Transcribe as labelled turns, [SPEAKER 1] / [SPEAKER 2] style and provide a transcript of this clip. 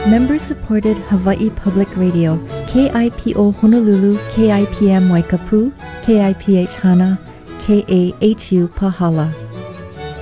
[SPEAKER 1] Member-supported Hawaii Public Radio, KIPO Honolulu, KIPM Waikapu, KIPH Hana, KAHU Pahala.